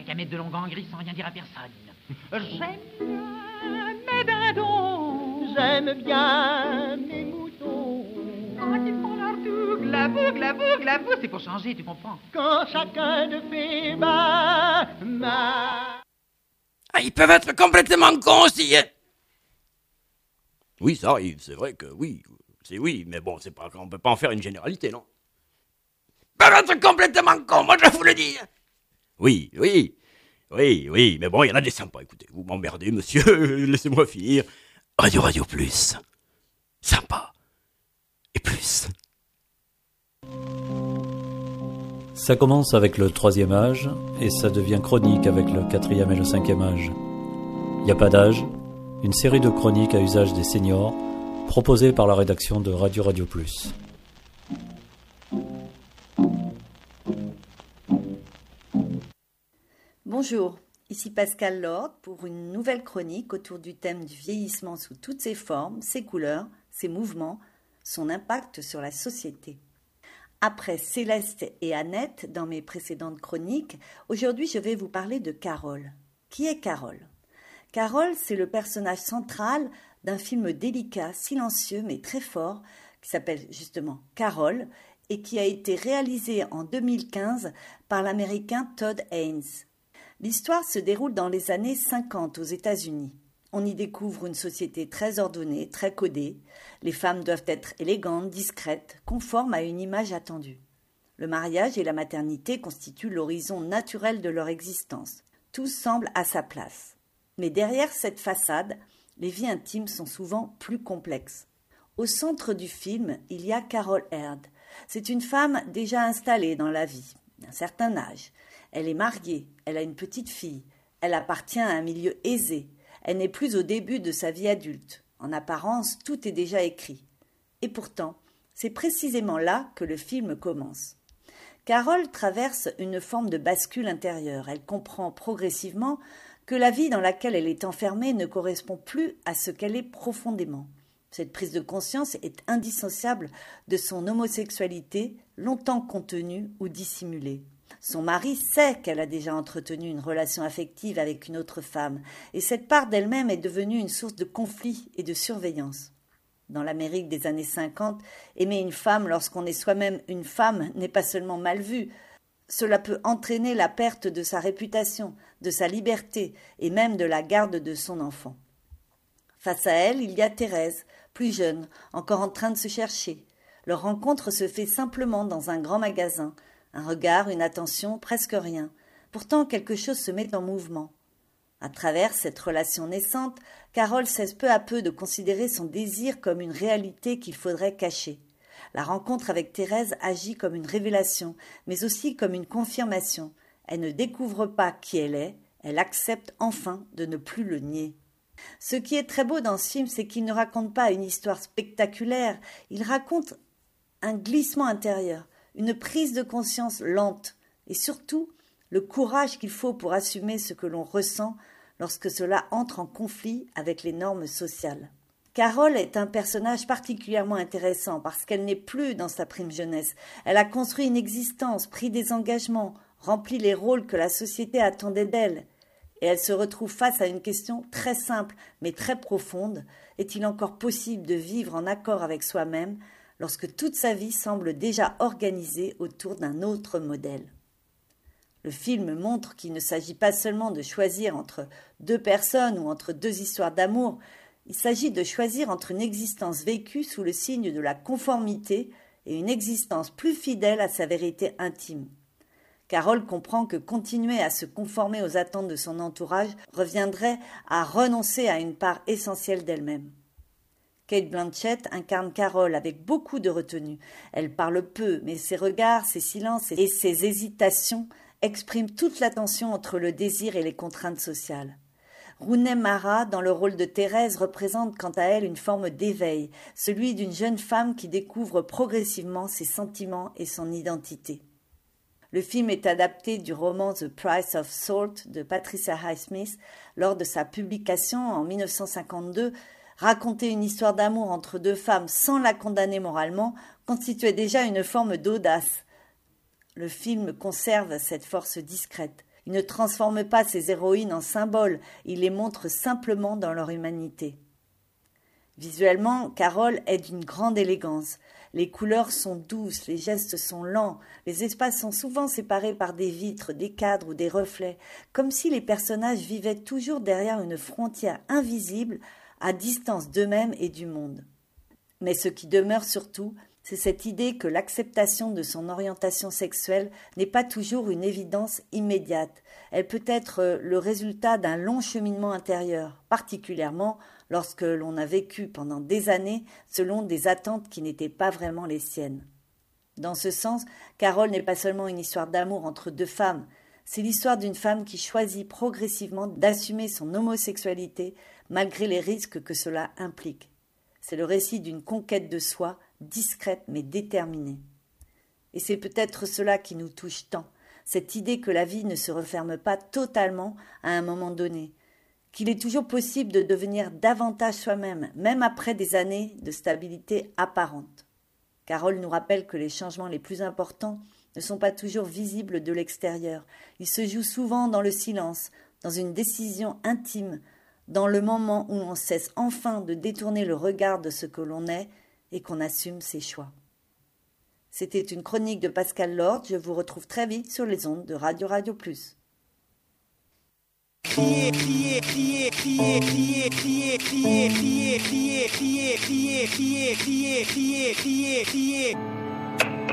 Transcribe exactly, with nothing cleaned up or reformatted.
qu'à mettre de longs gants gris sans rien dire à personne. J'aime bien mes dindons. J'aime bien mes moutons. Quand ils font leur tour, glabou, glabou, glabou, c'est pour changer, tu comprends? Quand chacun de fait ma, ma... Ah, ils peuvent être complètement cons aussi, hein. Oui, ça arrive, c'est vrai que oui, c'est oui, mais bon, c'est pas qu'on peut pas en faire une généralité, non? Ils peuvent être complètement cons, moi je vous le dis. Oui, oui, oui, oui, mais bon, il y en a des sympas, écoutez, vous m'emmerdez, monsieur, laissez-moi finir. Radio Radio Plus, sympa, et plus. Ça commence avec le troisième âge, et ça devient chronique avec le quatrième et le cinquième âge. Y a pas d'âge, une série de chroniques à usage des seniors, proposée par la rédaction de Radio Radio Plus. Bonjour, ici Pascal Lord pour une nouvelle chronique autour du thème du vieillissement sous toutes ses formes, ses couleurs, ses mouvements, son impact sur la société. Après Céleste et Annette dans mes précédentes chroniques, aujourd'hui je vais vous parler de Carole. Qui est Carole ? Carole, c'est le personnage central d'un film délicat, silencieux mais très fort, qui s'appelle justement Carole et qui a été réalisé en deux mille quinze par l'américain Todd Haynes. L'histoire se déroule dans les années cinquante aux États-Unis. On y découvre une société très ordonnée, très codée. Les femmes doivent être élégantes, discrètes, conformes à une image attendue. Le mariage et la maternité constituent l'horizon naturel de leur existence. Tout semble à sa place. Mais derrière cette façade, les vies intimes sont souvent plus complexes. Au centre du film, il y a Carole Heard. C'est une femme déjà installée dans la vie, d'un certain âge. Elle est mariée, elle a une petite fille, elle appartient à un milieu aisé. Elle n'est plus au début de sa vie adulte. En apparence, tout est déjà écrit. Et pourtant, c'est précisément là que le film commence. Carole traverse une forme de bascule intérieure. Elle comprend progressivement que la vie dans laquelle elle est enfermée ne correspond plus à ce qu'elle est profondément. Cette prise de conscience est indissociable de son homosexualité, longtemps contenue ou dissimulée. Son mari sait qu'elle a déjà entretenu une relation affective avec une autre femme, et cette part d'elle-même est devenue une source de conflit et de surveillance. Dans l'Amérique des années cinquante, aimer une femme lorsqu'on est soi-même une femme n'est pas seulement mal vu. Cela peut entraîner la perte de sa réputation, de sa liberté et même de la garde de son enfant. Face à elle, il y a Thérèse, plus jeune, encore en train de se chercher. Leur rencontre se fait simplement dans un grand magasin. Un regard, une attention, presque rien. Pourtant, quelque chose se met en mouvement. À travers cette relation naissante, Carole cesse peu à peu de considérer son désir comme une réalité qu'il faudrait cacher. La rencontre avec Thérèse agit comme une révélation, mais aussi comme une confirmation. Elle ne découvre pas qui elle est, elle accepte enfin de ne plus le nier. Ce qui est très beau dans ce film, c'est qu'il ne raconte pas une histoire spectaculaire, il raconte un glissement intérieur, une prise de conscience lente, et surtout le courage qu'il faut pour assumer ce que l'on ressent lorsque cela entre en conflit avec les normes sociales. Carole est un personnage particulièrement intéressant parce qu'elle n'est plus dans sa prime jeunesse. Elle a construit une existence, pris des engagements, rempli les rôles que la société attendait d'elle. Et elle se retrouve face à une question très simple mais très profonde. Est-il encore possible de vivre en accord avec soi-même lorsque toute sa vie semble déjà organisée autour d'un autre modèle? Le film montre qu'il ne s'agit pas seulement de choisir entre deux personnes ou entre deux histoires d'amour, il s'agit de choisir entre une existence vécue sous le signe de la conformité et une existence plus fidèle à sa vérité intime. Carole comprend que continuer à se conformer aux attentes de son entourage reviendrait à renoncer à une part essentielle d'elle-même. Cate Blanchett incarne Carole avec beaucoup de retenue. Elle parle peu, mais ses regards, ses silences et ses hésitations expriment toute la tension entre le désir et les contraintes sociales. Rooney Mara, dans le rôle de Thérèse, représente quant à elle une forme d'éveil, celui d'une jeune femme qui découvre progressivement ses sentiments et son identité. Le film est adapté du roman The Price of Salt de Patricia Highsmith. Lors de sa publication en mille neuf cent cinquante-deux, raconter une histoire d'amour entre deux femmes sans la condamner moralement constituait déjà une forme d'audace. Le film conserve cette force discrète. Il ne transforme pas ses héroïnes en symboles, il les montre simplement dans leur humanité. Visuellement, Carole est d'une grande élégance. Les couleurs sont douces, les gestes sont lents, les espaces sont souvent séparés par des vitres, des cadres ou des reflets, comme si les personnages vivaient toujours derrière une frontière invisible, à distance d'eux-mêmes et du monde. Mais ce qui demeure surtout, c'est cette idée que l'acceptation de son orientation sexuelle n'est pas toujours une évidence immédiate. Elle peut être le résultat d'un long cheminement intérieur, particulièrement lorsque l'on a vécu pendant des années selon des attentes qui n'étaient pas vraiment les siennes. Dans ce sens, Carole n'est pas seulement une histoire d'amour entre deux femmes, c'est l'histoire d'une femme qui choisit progressivement d'assumer son homosexualité malgré les risques que cela implique. C'est le récit d'une conquête de soi, discrète mais déterminée. Et c'est peut-être cela qui nous touche tant, cette idée que la vie ne se referme pas totalement à un moment donné, qu'il est toujours possible de devenir davantage soi-même, même après des années de stabilité apparente. Carole nous rappelle que les changements les plus importants ne sont pas toujours visibles de l'extérieur. Ils se jouent souvent dans le silence, dans une décision intime, dans le moment où on cesse enfin de détourner le regard de ce que l'on est et qu'on assume ses choix. C'était une chronique de Pascal Lord. Je vous retrouve très vite sur les ondes de Radio Radio Plus. Crier, crier, crier, crier, crier, crier, crier, crier, crier, crier, crier, crier, crier, crier, crier, crier.